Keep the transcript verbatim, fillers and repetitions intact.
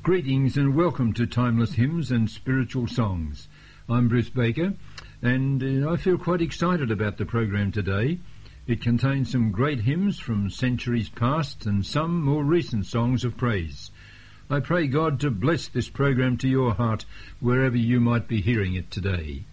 Greetings and welcome to Timeless Hymns and Spiritual Songs. I'm Bruce Baker, and uh, I feel quite excited about the program today. It contains some great hymns from centuries past and some more recent songs of praise. I pray God to bless this program to your heart wherever you might be hearing it today.